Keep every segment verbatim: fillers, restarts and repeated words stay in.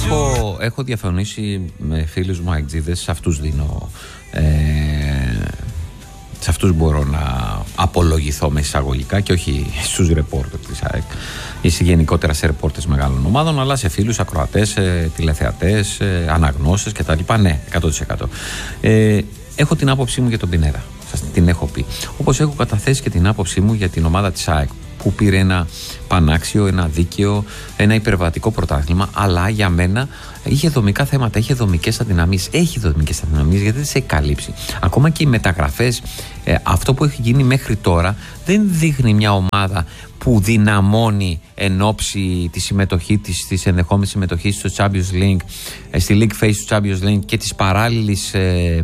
έχω, έχω διαφωνήσει με φίλους μου αεκτζίδες, σε αυτούς δίνω ε, σε αυτούς μπορώ να απολογηθώ με εισαγωγικά και όχι στους ρεπόρτερ της ΑΕΚ ή γενικότερα σε ρεπόρτερ μεγάλων ομάδων, αλλά σε φίλους, ακροατές, τηλεθεατές, αναγνώστες κτλ. Ναι, εκατό τοις εκατό. Ε, έχω την άποψή μου για τον Πινέδα. Σας την έχω πει. Όπως έχω καταθέσει και την άποψή μου για την ομάδα της ΑΕΚ, που πήρε ένα πανάξιο, ένα δίκαιο, ένα υπερβατικό πρωτάθλημα, αλλά για μένα είχε δομικά θέματα, είχε δομικές αδυναμίες. Έχει δομικές αδυναμίες γιατί δεν σε έχει καλύψει. Ακόμα και οι μεταγραφές, ε, αυτό που έχει γίνει μέχρι τώρα, δεν δείχνει μια ομάδα που δυναμώνει εν ώψη τη συμμετοχή της, της ενδεχόμενης συμμετοχής στο Champions League, ε, στη League Phase του Champions League και της παράλληλης ε,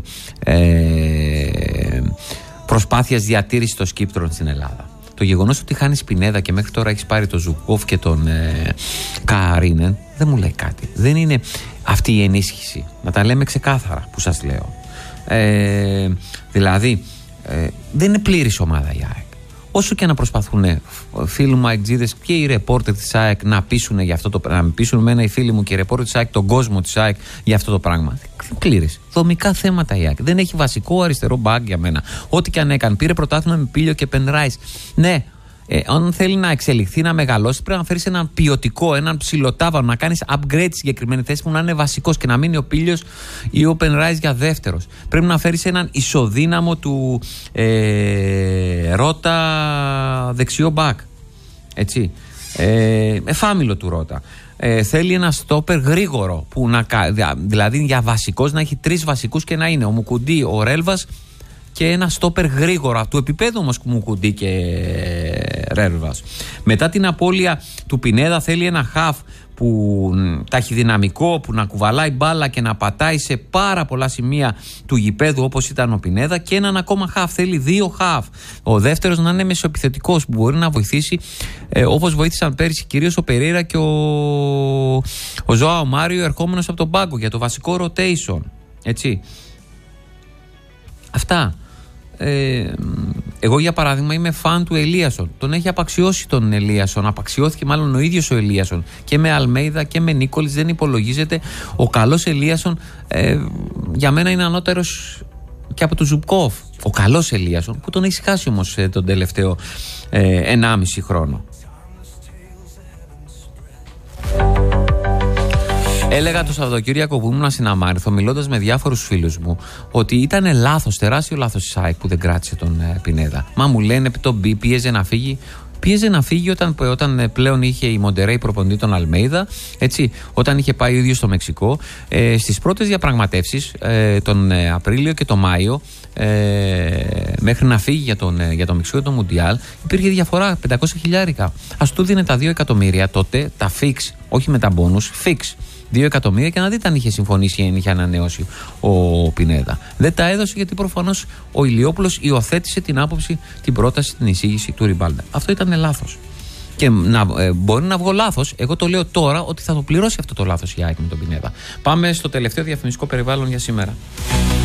ε, προσπάθειας διατήρησης των σκύπτρων στην Ελλάδα. Το γεγονός ότι χάνεις Πινέδα και μέχρι τώρα έχεις πάρει τον Ζουκόφ και τον ε, Καρίνεν δεν μου λέει κάτι. Δεν είναι αυτή η ενίσχυση. Να τα λέμε ξεκάθαρα που σας λέω. Ε, δηλαδή, ε, δεν είναι πλήρης ομάδα η ΑΕΚ. Όσο και να προσπαθούν φίλοι μου αεκτζίδες και οι ρεπόρτερ της ΑΕΚ να πείσουν για αυτό το πράγμα, να πείσουν εμένα οι φίλοι μου και οι ρεπόρτερ της ΑΕΚ, τον κόσμο της ΑΕΚ για αυτό το πράγμα. Πλήρης. Δομικά θέματα η ΑΕΚ. Δεν έχει βασικό αριστερό μπακ για μένα. Ό,τι και αν έκανε. Πήρε πρωτάθλημα με Πίλιο και Πενράις. Ναι, ε, αν θέλει να εξελιχθεί, να μεγαλώσει, πρέπει να φέρει έναν ποιοτικό, έναν ψιλοτάβανο, να κάνει upgrade στη συγκεκριμένη θέση που να είναι βασικός και να μείνει ο Πίλιος ή ο Πενράις για δεύτερος. Πρέπει να φέρει έναν ισοδύναμο του ε, Ρώτα δεξιό μπακ. Έτσι. Ε, εφάμιλο του Ρώτα. Ε, θέλει ένα στόπερ γρήγορο, που να, δηλαδή για βασικός να έχει τρεις βασικούς και να είναι ο Μουκουντή, ο Ρέλβας και ένα στόπερ γρήγορα, του επίπεδου όμως Μουκουντή και Ρέλβας. Μετά την απώλεια του Πινέδα θέλει ένα χαφ που ταχυδυναμικό, που να κουβαλάει μπάλα και να πατάει σε πάρα πολλά σημεία του γηπέδου όπως ήταν ο Πινέδα, και έναν ακόμα χαφ. Θέλει δύο χαφ. Ο δεύτερος να είναι μεσοεπιθετικός, που μπορεί να βοηθήσει ε, όπως βοήθησαν πέρυσι κυρίως ο Περέιρα και ο, ο Ζωάο Μάριο ερχόμενος από τον πάγκο για το βασικό rotation. Έτσι. Αυτά. Ε, εγώ για παράδειγμα είμαι φαν του Ελίασον. Τον έχει απαξιώσει τον Ελίασον. Απαξιώθηκε μάλλον ο ίδιος ο Ελίασον. Και με Αλμέιδα και με Νίκολης δεν υπολογίζεται. Ο καλός Ελίασον ε, για μένα είναι ανώτερος και από τον Ζουμπκόφ. Ο καλός Ελίασον, που τον έχει χάσει όμως ε, τον τελευταίο ε, ενάμιση χρόνο. Έλεγα το Σαββατοκύριακο που ήμουν στην Αμάριθο, μιλώντας με διάφορους φίλους μου, ότι ήταν λάθος, τεράστιο λάθος η ΣΑΕΚ που δεν κράτησε τον ε, Πινέδα. Μα μου λένε τον Μπι πίεζε να φύγει. Πίεζε να φύγει όταν, όταν πλέον είχε η Μοντερέι προπονητή τον Αλμέιδα, έτσι, όταν είχε πάει ο ίδιος στο Μεξικό. Ε, στις πρώτες διαπραγματεύσεις, ε, τον ε, Απρίλιο και τον Μάιο, ε, μέχρι να φύγει για τον, ε, για τον Μεξικό και τον Μουντιάλ, υπήρχε διαφορά πεντακόσια χιλιάρικα. Ας του δίνε τα δύο εκατομμύρια τότε, τα fix, όχι με τα bonus, fix. δύο εκατομμύρια και να δείτε αν είχε συμφωνήσει ή αν είχε ανανεώσει ο Πινέδα. Δεν τα έδωσε γιατί προφανώς ο Ηλιόπουλος υιοθέτησε την άποψη, την πρόταση, την εισήγηση του Ριμπάλντα. Αυτό ήταν λάθος. Και να, ε, μπορεί να βγω λάθος. Εγώ το λέω τώρα ότι θα το πληρώσει αυτό το λάθος η ΑΕΚ με τον Πινέδα. Πάμε στο τελευταίο διαφημιστικό περιβάλλον για σήμερα.